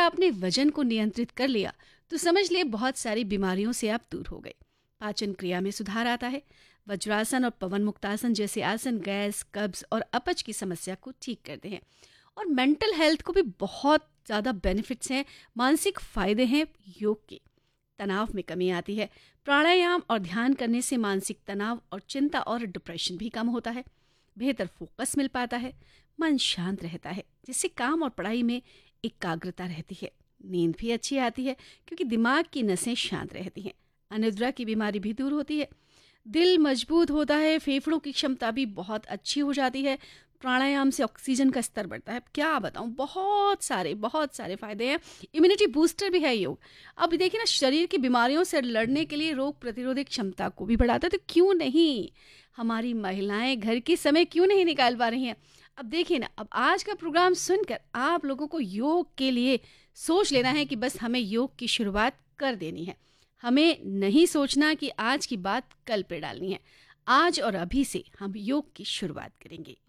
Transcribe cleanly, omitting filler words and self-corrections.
आपने वजन को नियंत्रित कर लिया तो समझ लिए बहुत सारी बीमारियों से आप दूर हो गए। पाचन क्रिया में सुधार आता है। वज्रासन और पवन मुक्तासन जैसे आसन गैस, कब्ज और अपच की समस्या को ठीक करते हैं। और मेंटल हेल्थ को भी बहुत ज़्यादा बेनिफिट्स हैं, मानसिक फायदे हैं योग के। तनाव में कमी आती है। प्राणायाम और ध्यान करने से मानसिक तनाव और चिंता और डिप्रेशन भी कम होता है। बेहतर फोकस मिल पाता है। मन शांत रहता है, जिससे काम और पढ़ाई में एकाग्रता रहती है। नींद भी अच्छी आती है क्योंकि दिमाग की नसें शांत रहती हैं। अनिद्रा की बीमारी भी दूर होती है। दिल मजबूत होता है। फेफड़ों की क्षमता भी बहुत अच्छी हो जाती है। प्राणायाम से ऑक्सीजन का स्तर बढ़ता है। क्या बताऊं, बहुत सारे फायदे हैं। इम्यूनिटी बूस्टर भी है योग। अब देखिए ना, शरीर की बीमारियों से लड़ने के लिए रोग प्रतिरोधक क्षमता को भी बढ़ाता है। तो क्यों नहीं हमारी महिलाएं घर के समय क्यों नहीं निकाल पा रही हैं? अब देखिए ना, अब आज का प्रोग्राम सुनकर आप लोगों को योग के लिए सोच लेना है कि बस हमें योग की शुरुआत कर देनी है। हमें नहीं सोचना कि आज की बात कल पे डालनी है। आज और अभी से हम योग की शुरुआत करेंगे।